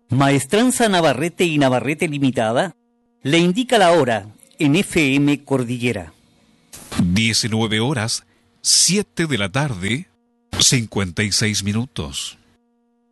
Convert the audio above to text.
Maestranza Navarrete y Navarrete Limitada le indica la hora en FM Cordillera. 19 horas, 7 de la tarde, 56 minutos.